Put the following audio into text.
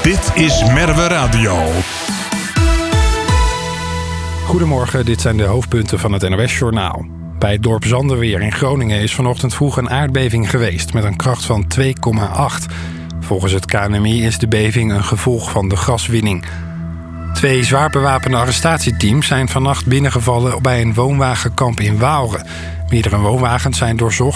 Dit is Merwe Radio. Goedemorgen, dit zijn de hoofdpunten van het NOS-journaal. Bij het dorp Zanderweer in Groningen is vanochtend vroeg een aardbeving geweest met een kracht van 2,8. Volgens het KNMI is de beving een gevolg van de gaswinning. 2 zwaar bewapende arrestatieteams zijn vannacht binnengevallen bij een woonwagenkamp in Waalre. Meerdere woonwagens zijn doorzocht